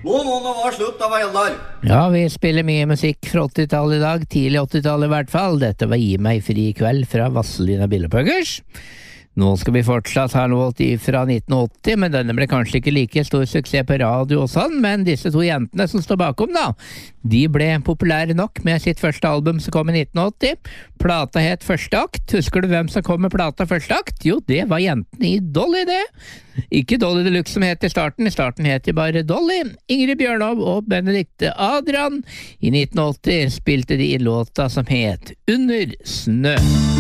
Nå var slutt av Eldar. Ja, vi spiller mye musikk fra 80-tallet I dag, tidlig 80-tallet I hvert fall. Dette var Gi meg fri I kveld fra Vasselina Billepuggers. Nå skal vi fortsatt ha noe fra 1980, men denne ble kanskje ikke like stor suksess på radio og sånn, men disse to jentene som står bakom da, de ble populære nok med sitt første album som kom I 1980. Plata het Første akt. Husker du hvem som kom med plata Første akt? Jo, det var jentene I Dolly det. Ikke Dolly Deluxe som het I starten het de bare Dolly. Ingrid Bjørnov og Benedikte Adrian. I 1980 spilte de I låta som het Under snø.